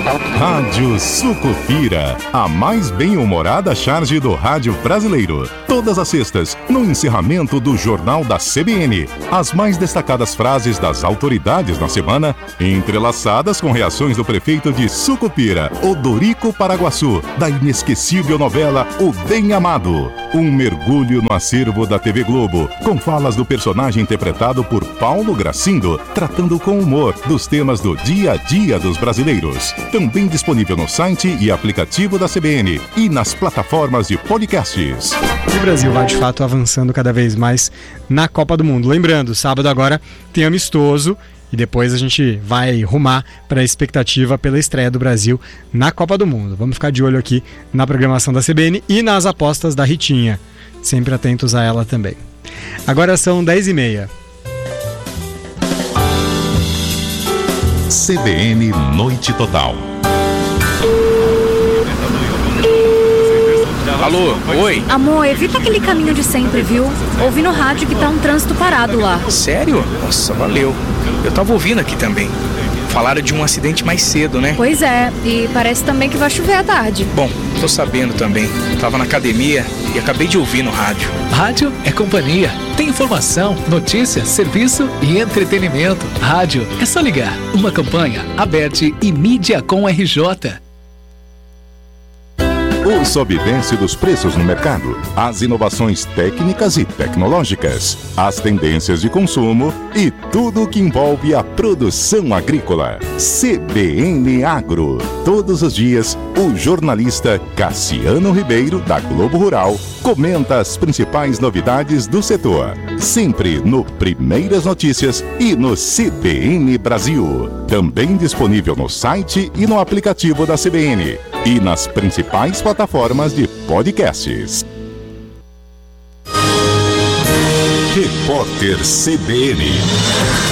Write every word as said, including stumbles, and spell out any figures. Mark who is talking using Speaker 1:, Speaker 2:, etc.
Speaker 1: Rádio Sucupira, a mais bem-humorada charge do rádio brasileiro. Todas as sextas, no encerramento do Jornal da C B N. As mais destacadas frases das autoridades na semana, entrelaçadas com reações do prefeito de Sucupira, Odorico Paraguaçu, da inesquecível novela O Bem Amado. Um mergulho no acervo da T V Globo, com falas do personagem interpretado por Paulo Gracindo, tratando com humor dos temas do dia a dia dos brasileiros. Também disponível no site e aplicativo da C B N e nas plataformas de podcasts.
Speaker 2: O Brasil vai de fato avançando cada vez mais na Copa do Mundo. Lembrando, sábado agora tem amistoso e depois a gente vai rumar para a expectativa pela estreia do Brasil na Copa do Mundo. Vamos ficar de olho aqui na programação da C B N e nas apostas da Ritinha. Sempre atentos a ela também. Agora são dez e meia.
Speaker 1: C B N Noite Total.
Speaker 3: Alô, oi?
Speaker 4: Amor, evita aquele caminho de sempre, viu? Ouvi no rádio que tá um trânsito parado lá.
Speaker 3: Sério? Nossa, valeu. Eu tava ouvindo aqui também. Falaram de um acidente mais cedo, né?
Speaker 4: Pois é, e parece também que vai chover à tarde.
Speaker 3: Bom, tô sabendo também. Tava na academia e acabei de ouvir no rádio.
Speaker 5: Rádio é companhia. Tem informação, notícia, serviço e entretenimento. Rádio é só ligar. Uma campanha, Aberte e Mídia com R J.
Speaker 1: O sobe e desce dos preços no mercado, as inovações técnicas e tecnológicas, as tendências de consumo e tudo o que envolve a produção agrícola. C B N Agro. Todos os dias, o jornalista Cassiano Ribeiro, da Globo Rural, comenta as principais novidades do setor. Sempre no Primeiras Notícias e no C B N Brasil. Também disponível no site e no aplicativo da C B N. E nas principais plataformas de podcasts. Repórter C B N.